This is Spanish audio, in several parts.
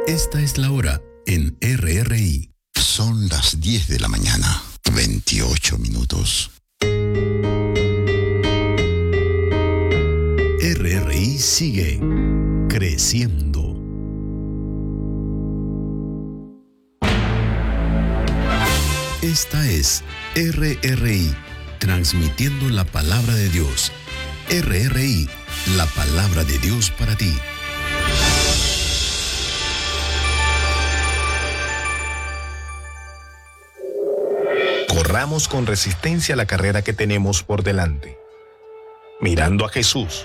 Esta es la hora en RRI. Son las 10 de la mañana, 28 minutos. RRI sigue creciendo. Esta es RRI, transmitiendo la palabra de Dios. RRI, la palabra de Dios para ti. Corramos con resistencia la carrera que tenemos por delante, mirando a Jesús,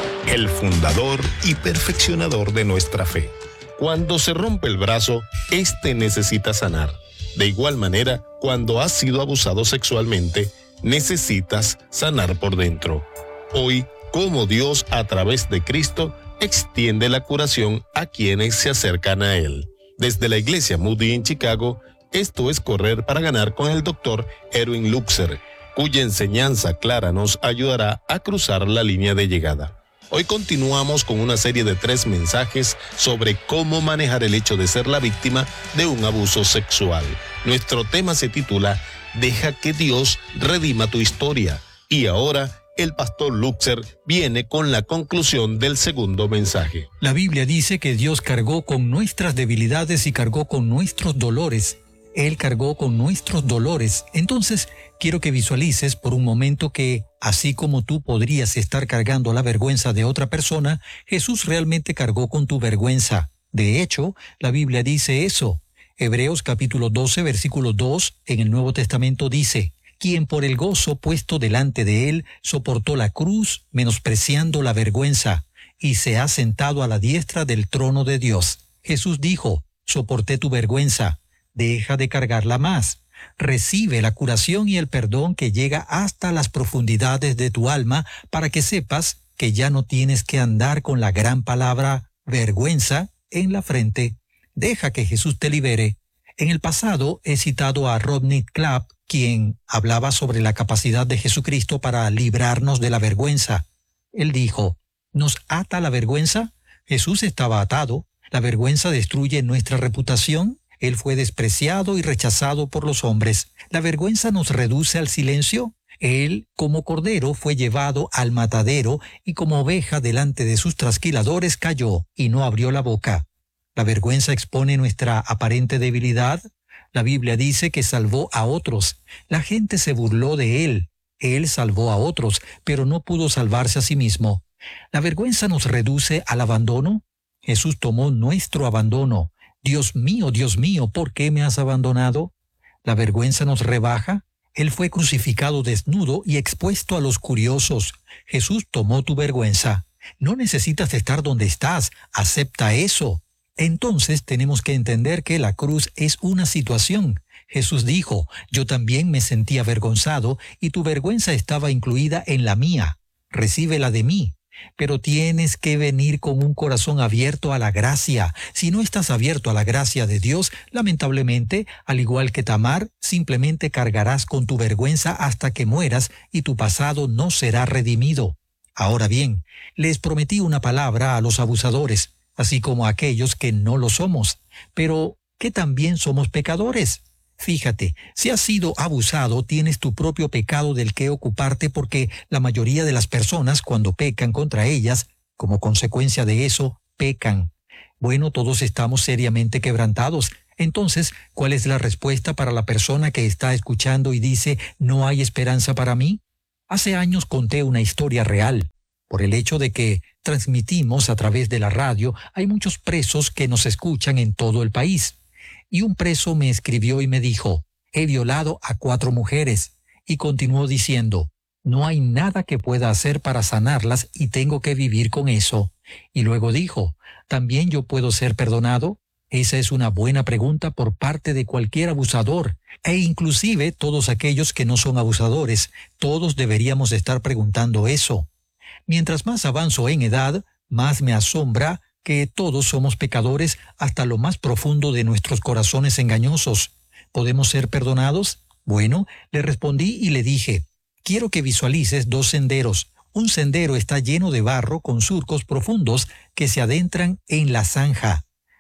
el fundador y perfeccionador de nuestra fe. Cuando se rompe el brazo, este necesita sanar. De igual manera, cuando has sido abusado sexualmente, necesitas sanar por dentro. Hoy, como Dios a través de Cristo extiende la curación a quienes se acercan a Él. Desde la iglesia Moody en Chicago, esto es Correr para Ganar con el Dr. Erwin Lutzer, cuya enseñanza clara nos ayudará a cruzar la línea de llegada. Hoy continuamos con una serie de 3 mensajes sobre cómo manejar el hecho de ser la víctima de un abuso sexual. Nuestro tema se titula Deja que Dios redima tu historia. Y ahora, el pastor Lutzer viene con la conclusión del segundo mensaje. La Biblia dice que Dios cargó con nuestras debilidades y cargó con nuestros dolores. Él cargó con nuestros dolores. Entonces, quiero que visualices por un momento que, así como tú podrías estar cargando la vergüenza de otra persona, Jesús realmente cargó con tu vergüenza. De hecho, la Biblia dice eso. Hebreos capítulo 12, versículo 2, en el Nuevo Testamento dice: quien por el gozo puesto delante de él soportó la cruz, menospreciando la vergüenza, y se ha sentado a la diestra del trono de Dios. Jesús dijo: soporté tu vergüenza. Deja de cargarla más. Recibe la curación y el perdón que llega hasta las profundidades de tu alma para que sepas que ya no tienes que andar con la gran palabra vergüenza en la frente. Deja que Jesús te libere. En el pasado he citado a Rodney Clapp, quien hablaba sobre la capacidad de Jesucristo para librarnos de la vergüenza. Él dijo: ¿nos ata la vergüenza? Jesús estaba atado. La vergüenza destruye nuestra reputación. Él fue despreciado y rechazado por los hombres. ¿La vergüenza nos reduce al silencio? Él, como cordero, fue llevado al matadero y como oveja delante de sus trasquiladores cayó y no abrió la boca. ¿La vergüenza expone nuestra aparente debilidad? La Biblia dice que salvó a otros. La gente se burló de él. Él salvó a otros, pero no pudo salvarse a sí mismo. ¿La vergüenza nos reduce al abandono? Jesús tomó nuestro abandono. Dios mío, ¿por qué me has abandonado? ¿La vergüenza nos rebaja? Él fue crucificado desnudo y expuesto a los curiosos. Jesús tomó tu vergüenza. No necesitas estar donde estás. Acepta eso. Entonces tenemos que entender que la cruz es una situación. Jesús dijo: yo también me sentí avergonzado y tu vergüenza estaba incluida en la mía. Recíbela de mí. Pero tienes que venir con un corazón abierto a la gracia. Si no estás abierto a la gracia de Dios, lamentablemente, al igual que Tamar, simplemente cargarás con tu vergüenza hasta que mueras y tu pasado no será redimido. Ahora bien, les prometí una palabra a los abusadores, así como a aquellos que no lo somos, pero que también somos pecadores. Fíjate, si has sido abusado, tienes tu propio pecado del que ocuparte, porque la mayoría de las personas, cuando pecan contra ellas, como consecuencia de eso, pecan. Bueno, todos estamos seriamente quebrantados. Entonces, ¿cuál es la respuesta para la persona que está escuchando y dice: ¿no hay esperanza para mí? Hace años conté una historia real. Por el hecho de que transmitimos a través de la radio, hay muchos presos que nos escuchan en todo el país. Y un preso me escribió y me dijo: he violado a 4 mujeres. Y continuó diciendo: no hay nada que pueda hacer para sanarlas y tengo que vivir con eso. Y luego dijo: ¿también yo puedo ser perdonado? Esa es una buena pregunta por parte de cualquier abusador, e inclusive todos aquellos que no son abusadores. Todos deberíamos estar preguntando eso. Mientras más avanzo en edad, más me asombra que todos somos pecadores hasta lo más profundo de nuestros corazones engañosos. ¿Podemos ser perdonados? Bueno, le respondí y le dije: quiero que visualices 2 senderos. Un sendero está lleno de barro con surcos profundos que se adentran en la zanja.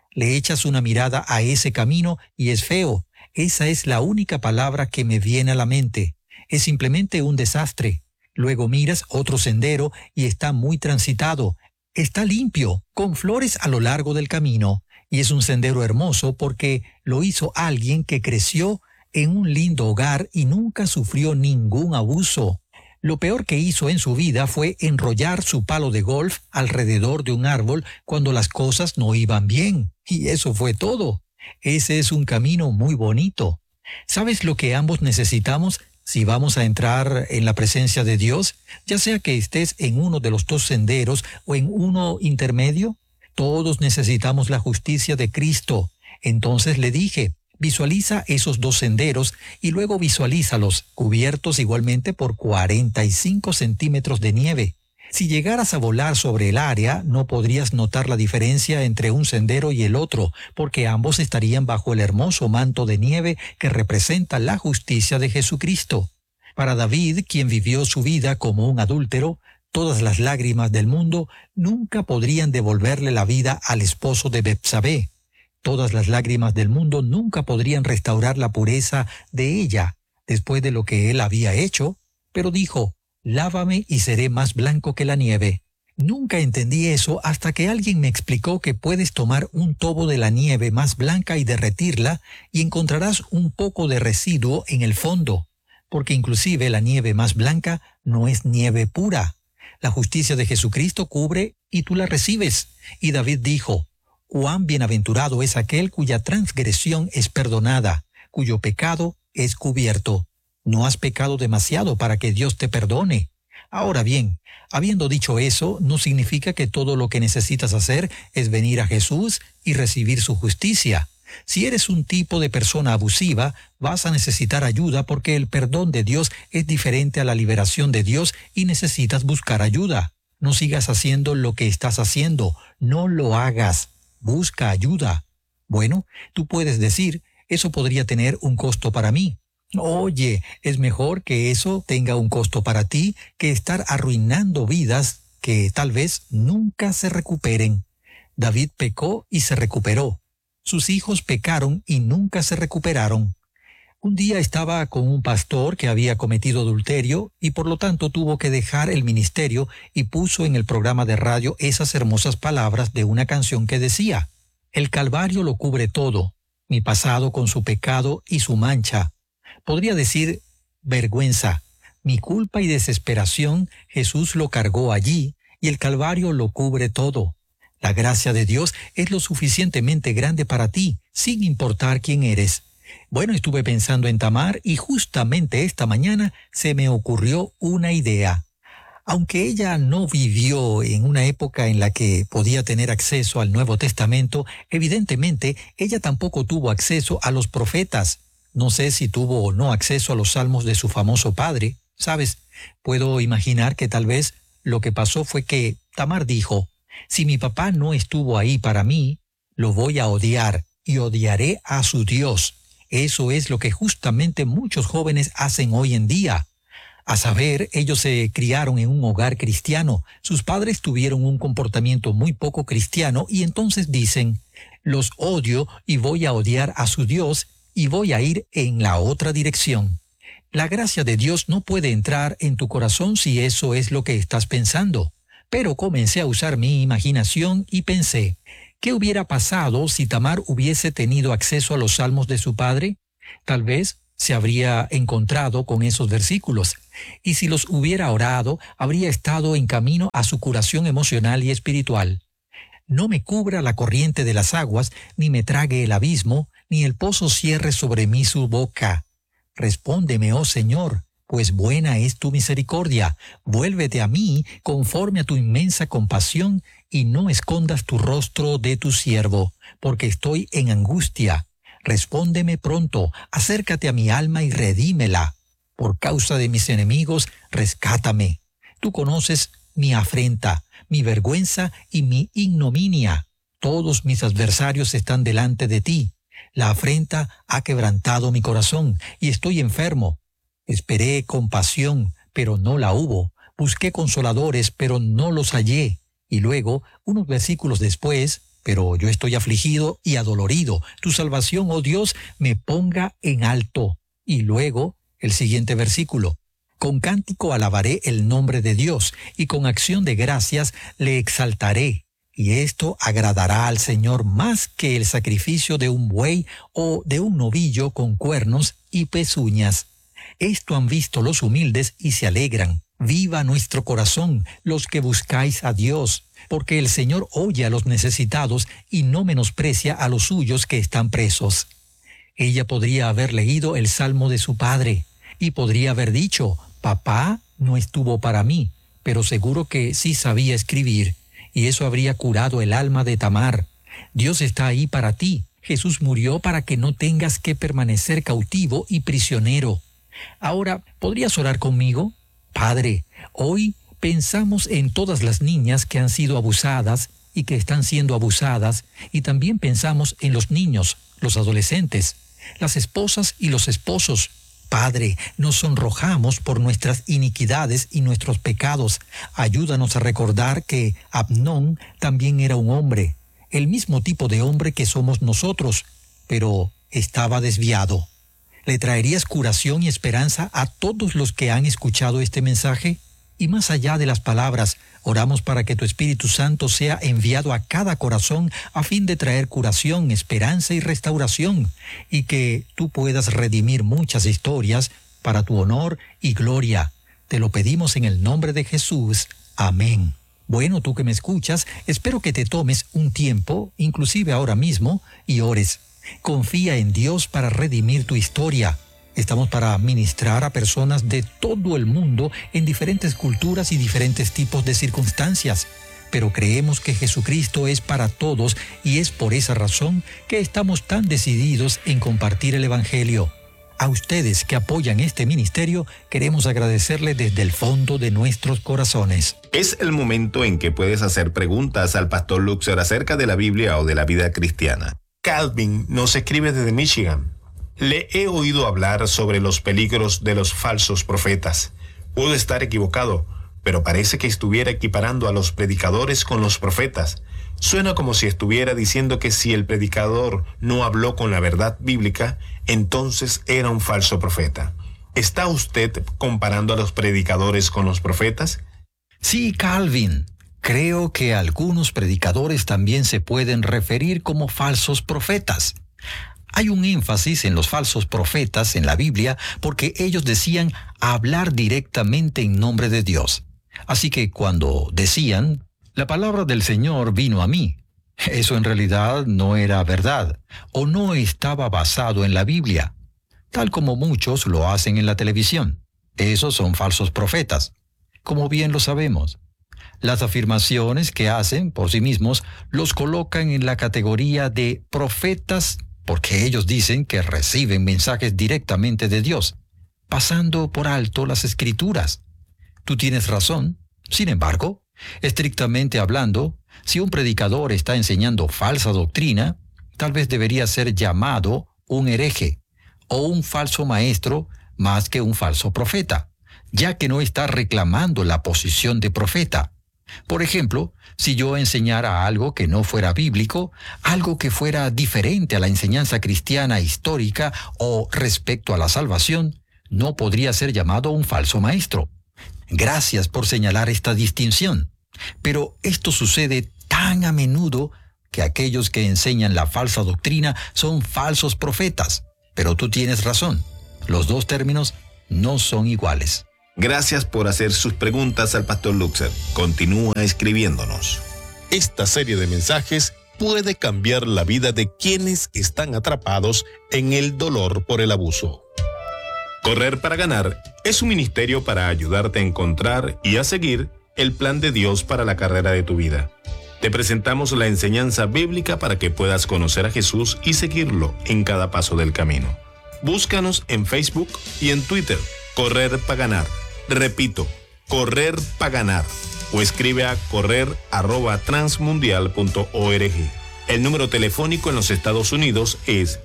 Le echas una mirada a ese camino y es feo. Esa es la única palabra que me viene a la mente. Es simplemente un desastre. Luego miras otro sendero y está muy transitado. Está limpio, con flores a lo largo del camino. Y es un sendero hermoso porque lo hizo alguien que creció en un lindo hogar y nunca sufrió ningún abuso. Lo peor que hizo en su vida fue enrollar su palo de golf alrededor de un árbol cuando las cosas no iban bien. Y eso fue todo. Ese es un camino muy bonito. ¿Sabes lo que ambos necesitamos si vamos a entrar en la presencia de Dios? Ya sea que estés en uno de los dos senderos o en uno intermedio, todos necesitamos la justicia de Cristo. Entonces le dije, visualiza esos dos senderos y luego visualízalos cubiertos igualmente por 45 centímetros de nieve. Si llegaras a volar sobre el área, no podrías notar la diferencia entre un sendero y el otro, porque ambos estarían bajo el hermoso manto de nieve que representa la justicia de Jesucristo. Para David, quien vivió su vida como un adúltero, todas las lágrimas del mundo nunca podrían devolverle la vida al esposo de Betsabé. Todas las lágrimas del mundo nunca podrían restaurar la pureza de ella después de lo que él había hecho, pero dijo, lávame y seré más blanco que la nieve. Nunca entendí eso hasta que alguien me explicó que puedes tomar un tobo de la nieve más blanca y derretirla y encontrarás un poco de residuo en el fondo, porque inclusive la nieve más blanca no es nieve pura. La justicia de Jesucristo cubre y tú la recibes. Y David dijo, cuán bienaventurado es aquel cuya transgresión es perdonada, cuyo pecado es cubierto. No has pecado demasiado para que Dios te perdone. Ahora bien, habiendo dicho eso, no significa que todo lo que necesitas hacer es venir a Jesús y recibir su justicia. Si eres un tipo de persona abusiva, vas a necesitar ayuda porque el perdón de Dios es diferente a la liberación de Dios y necesitas buscar ayuda. No sigas haciendo lo que estás haciendo. No lo hagas. Busca ayuda. Bueno, tú puedes decir, eso podría tener un costo para mí. Oye, es mejor que eso tenga un costo para ti que estar arruinando vidas que tal vez nunca se recuperen. David pecó y se recuperó. Sus hijos pecaron y nunca se recuperaron. Un día estaba con un pastor que había cometido adulterio y por lo tanto tuvo que dejar el ministerio y puso en el programa de radio esas hermosas palabras de una canción que decía, el Calvario lo cubre todo, mi pasado con su pecado y su mancha. Podría decir vergüenza, mi culpa y desesperación Jesús lo cargó allí y el Calvario lo cubre todo. La gracia de Dios es lo suficientemente grande para ti, sin importar quién eres. Bueno, estuve pensando en Tamar y justamente esta mañana se me ocurrió una idea. Aunque ella no vivió en una época en la que podía tener acceso al Nuevo Testamento, evidentemente ella tampoco tuvo acceso a los profetas. No sé si tuvo o no acceso a los salmos de su famoso padre. ¿Sabes? Puedo imaginar que tal vez lo que pasó fue que Tamar dijo, si mi papá no estuvo ahí para mí, lo voy a odiar y odiaré a su Dios. Eso es lo que justamente muchos jóvenes hacen hoy en día. A saber, ellos se criaron en un hogar cristiano, sus padres tuvieron un comportamiento muy poco cristiano y entonces dicen, los odio y voy a odiar a su Dios y voy a ir en la otra dirección. La gracia de Dios no puede entrar en tu corazón si eso es lo que estás pensando. Pero comencé a usar mi imaginación y pensé, ¿qué hubiera pasado si Tamar hubiese tenido acceso a los salmos de su padre? Tal vez se habría encontrado con esos versículos, y si los hubiera orado, habría estado en camino a su curación emocional y espiritual. No me cubra la corriente de las aguas, ni me trague el abismo, ni el pozo cierre sobre mí su boca. Respóndeme, oh Señor, pues buena es tu misericordia. Vuélvete a mí conforme a tu inmensa compasión y no escondas tu rostro de tu siervo, porque estoy en angustia. Respóndeme pronto, acércate a mi alma y redímela. Por causa de mis enemigos, rescátame. Tú conoces mi afrenta, mi vergüenza y mi ignominia. Todos mis adversarios están delante de ti. La afrenta ha quebrantado mi corazón y estoy enfermo. Esperé compasión, pero no la hubo. Busqué consoladores, pero no los hallé. Y luego, unos versículos después, pero yo estoy afligido y adolorido. Tu salvación, oh Dios, me ponga en alto. Y luego, el siguiente versículo. Con cántico alabaré el nombre de Dios, y con acción de gracias le exaltaré. Y esto agradará al Señor más que el sacrificio de un buey o de un novillo con cuernos y pezuñas. Esto han visto los humildes y se alegran. Viva nuestro corazón, los que buscáis a Dios, porque el Señor oye a los necesitados y no menosprecia a los suyos que están presos. Ella podría haber leído el salmo de su padre y podría haber dicho: papá no estuvo para mí, pero seguro que sí sabía escribir, y eso habría curado el alma de Tamar. Dios está ahí para ti. Jesús murió para que no tengas que permanecer cautivo y prisionero. Ahora, ¿podrías orar conmigo? Padre, hoy pensamos en todas las niñas que han sido abusadas y que están siendo abusadas, y también pensamos en los niños, los adolescentes, las esposas y los esposos. Padre, nos sonrojamos por nuestras iniquidades y nuestros pecados. Ayúdanos a recordar que Amnón también era un hombre, el mismo tipo de hombre que somos nosotros, pero estaba desviado. ¿Le traerías curación y esperanza a todos los que han escuchado este mensaje? Y más allá de las palabras, oramos para que tu Espíritu Santo sea enviado a cada corazón a fin de traer curación, esperanza y restauración, y que tú puedas redimir muchas historias para tu honor y gloria. Te lo pedimos en el nombre de Jesús. Amén. Bueno, tú que me escuchas, espero que te tomes un tiempo, inclusive ahora mismo, y ores. Confía en Dios para redimir tu historia. Estamos para ministrar a personas de todo el mundo en diferentes culturas y diferentes tipos de circunstancias. Pero creemos que Jesucristo es para todos y es por esa razón que estamos tan decididos en compartir el Evangelio. A ustedes que apoyan este ministerio, queremos agradecerles desde el fondo de nuestros corazones. Es el momento en que puedes hacer preguntas al Pastor Luxer acerca de la Biblia o de la vida cristiana. Calvin nos escribe desde Michigan. Le he oído hablar sobre los peligros de los falsos profetas. Puedo estar equivocado, pero parece que estuviera equiparando a los predicadores con los profetas. Suena como si estuviera diciendo que si el predicador no habló con la verdad bíblica, entonces era un falso profeta. ¿Está usted comparando a los predicadores con los profetas? Sí, Calvin. Creo que algunos predicadores también se pueden referir como falsos profetas. Hay un énfasis en los falsos profetas en la Biblia porque ellos decían hablar directamente en nombre de Dios. Así que cuando decían, la palabra del Señor vino a mí, eso en realidad no era verdad o no estaba basado en la Biblia, tal como muchos lo hacen en la televisión. Esos son falsos profetas, como bien lo sabemos. Las afirmaciones que hacen por sí mismos los colocan en la categoría de profetas porque ellos dicen que reciben mensajes directamente de Dios, pasando por alto las Escrituras. Tú tienes razón. Sin embargo, estrictamente hablando, si un predicador está enseñando falsa doctrina, tal vez debería ser llamado un hereje o un falso maestro más que un falso profeta, ya que no está reclamando la posición de profeta. Por ejemplo, si yo enseñara algo que no fuera bíblico, algo que fuera diferente a la enseñanza cristiana histórica o respecto a la salvación, no podría ser llamado un falso maestro. Gracias por señalar esta distinción. Pero esto sucede tan a menudo que aquellos que enseñan la falsa doctrina son falsos profetas. Pero tú tienes razón. Los dos términos no son iguales. Gracias por hacer sus preguntas al Pastor Luxer. Continúa escribiéndonos. Esta serie de mensajes puede cambiar la vida de quienes están atrapados en el dolor por el abuso. Correr para ganar es un ministerio para ayudarte a encontrar y a seguir el plan de Dios para la carrera de tu vida. Te presentamos la enseñanza bíblica para que puedas conocer a Jesús y seguirlo en cada paso del camino. Búscanos en Facebook y en Twitter. Correr para ganar. Repito, correr para ganar. O escribe a correr@transmundial.org. El número telefónico en los Estados Unidos es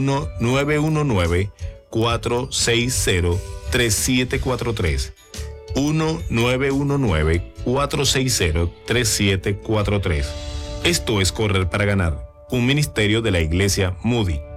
1-919-460-3743. 1-919-460-3743. Esto es Correr para Ganar, un ministerio de la Iglesia Moody.